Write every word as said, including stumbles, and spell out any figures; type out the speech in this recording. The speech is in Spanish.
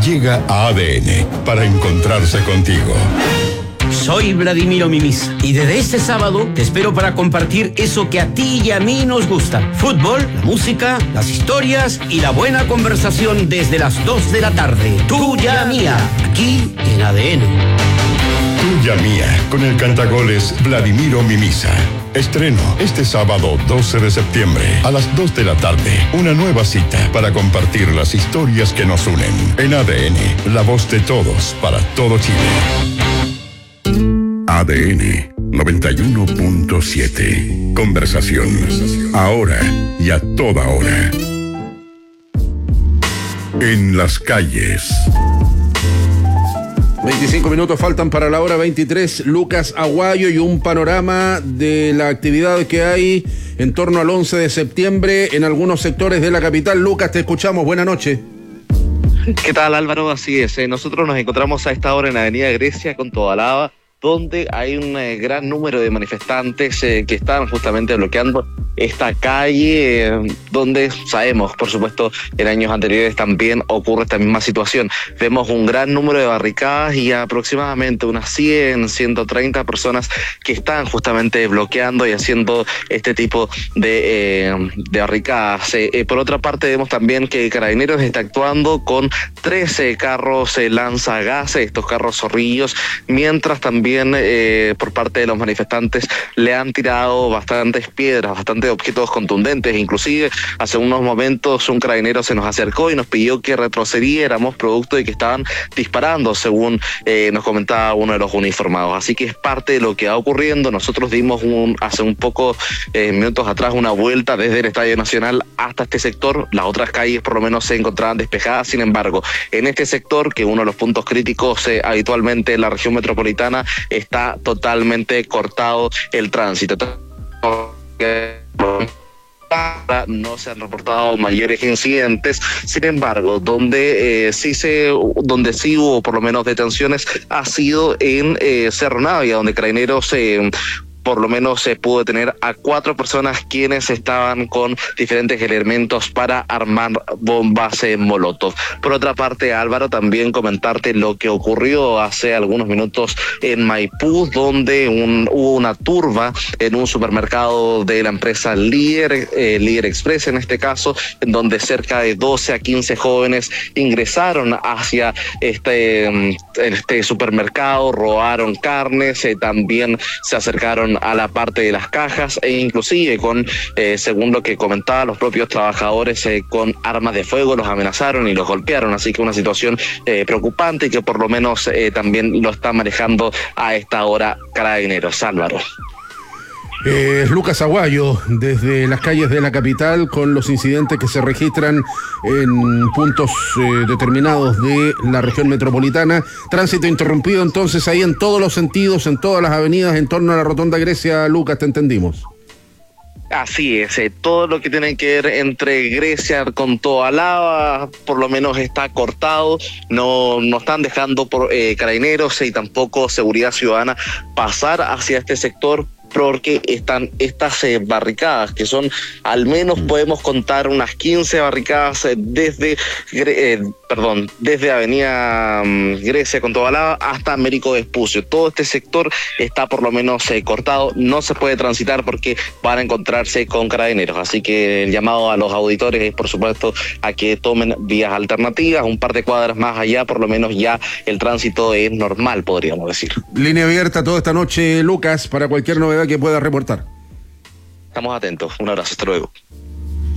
llega a A D N para encontrarse contigo. Soy Vladimiro Mimisa y desde este sábado te espero para compartir eso que a ti y a mí nos gusta. Fútbol, la música, las historias y la buena conversación desde las dos de la tarde. Tuya mía, aquí en A D N. Tuya mía, con el cantagoles Vladimiro Mimisa. Estreno este sábado doce de septiembre a las dos de la tarde. Una nueva cita para compartir las historias que nos unen. En A D N, la voz de todos para todo Chile. A D N noventa y uno punto siete. Conversación. Ahora y a toda hora. En las calles. veinticinco minutos faltan para la hora veintitrés. Lucas Aguayo y un panorama de la actividad que hay en torno al once de septiembre en algunos sectores de la capital. Lucas, te escuchamos. Buenas noches. ¿Qué tal, Álvaro? Así es. Eh, nosotros nos encontramos a esta hora en Avenida Grecia con Tobalaba, donde hay un eh, gran número de manifestantes eh, que están justamente bloqueando esta calle, eh, donde sabemos, por supuesto, en años anteriores también ocurre esta misma situación. Vemos un gran número de barricadas y aproximadamente unas cien, ciento treinta personas que están justamente bloqueando y haciendo este tipo de, eh, de barricadas. Eh, eh, por otra parte, vemos también que Carabineros está actuando con trece carros eh, lanzagases, estos carros zorrillos, mientras también Eh, por parte de los manifestantes le han tirado bastantes piedras, bastantes objetos contundentes. Inclusive hace unos momentos un carabinero se nos acercó y nos pidió que retrocediéramos producto de que estaban disparando, según eh, nos comentaba uno de los uniformados. Así que es parte de lo que va ocurriendo. Nosotros dimos un, hace un poco eh, minutos atrás una vuelta desde el Estadio Nacional hasta este sector. Las otras calles por lo menos se encontraban despejadas. Sin embargo, en este sector, que uno de los puntos críticos eh, habitualmente en la región metropolitana, está totalmente cortado el tránsito. No se han reportado mayores incidentes. Sin embargo, donde eh, sí se, donde sí hubo por lo menos detenciones ha sido en eh, Cerro Navia, donde Carabineros eh, por lo menos se pudo detener a cuatro personas quienes estaban con diferentes elementos para armar bombas en molotov. Por otra parte, Álvaro, también comentarte lo que ocurrió hace algunos minutos en Maipú, donde un, hubo una turba en un supermercado de la empresa Líder, eh, Líder Express en este caso, en donde cerca de doce a quince jóvenes ingresaron hacia este, este supermercado, robaron carnes, eh, también se acercaron a la parte de las cajas e inclusive con, eh, según lo que comentaban los propios trabajadores, eh, con armas de fuego los amenazaron y los golpearon. Así que una situación eh, preocupante y que por lo menos eh, también lo está manejando a esta hora Carabineros. Álvaro. Eh, Lucas Aguayo, desde las calles de la capital, con los incidentes que se registran en puntos eh, determinados de la región metropolitana. Tránsito interrumpido entonces ahí en todos los sentidos, en todas las avenidas en torno a la Rotonda Grecia. Lucas, te entendimos. Así es, eh, todo lo que tiene que ver entre Grecia con Tobalaba por lo menos está cortado. No, no están dejando por eh, Carabineros y tampoco Seguridad Ciudadana pasar hacia este sector, porque están estas eh, barricadas, que son, al menos podemos contar unas quince barricadas eh, desde, eh, perdón, desde Avenida um, Grecia con Tobalaba hasta Américo Vespucio. Todo este sector está por lo menos eh, cortado, no se puede transitar porque van a encontrarse con Carabineros. Así que el llamado a los auditores es, por supuesto, a que tomen vías alternativas. Un par de cuadras más allá, por lo menos ya el tránsito es normal, podríamos decir. Línea abierta toda esta noche, Lucas, para cualquier novedad que pueda reportar. Estamos atentos. Un abrazo. Hasta luego.